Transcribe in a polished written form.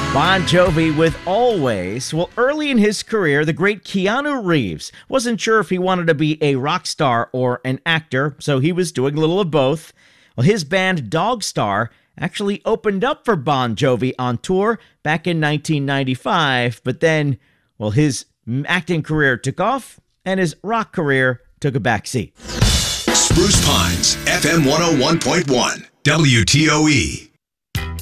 Bon Jovi with Always. Well, early in his career, the great Keanu Reeves wasn't sure if he wanted to be a rock star or an actor, so he was doing a little of both. Well, his band Dogstar actually opened up for Bon Jovi on tour back in 1995, but then, well, his acting career took off and his rock career took a backseat. Spruce Pines, FM 101.1, WTOE.